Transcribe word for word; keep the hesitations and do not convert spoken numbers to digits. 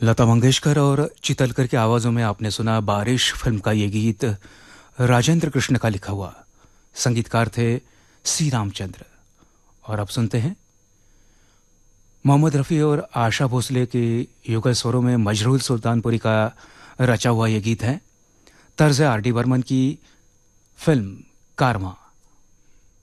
लता मंगेशकर और चितलकर की आवाज़ों में आपने सुना बारिश फिल्म का ये गीत राजेंद्र कृष्ण का लिखा हुआ। संगीतकार थे सी रामचंद्र। और अब सुनते हैं मोहम्मद रफ़ी और आशा भोसले के युगल स्वरों में मजरूल सुल्तानपुरी का रचा हुआ ये गीत है। तर्ज आर डी बर्मन की फिल्म कारवां।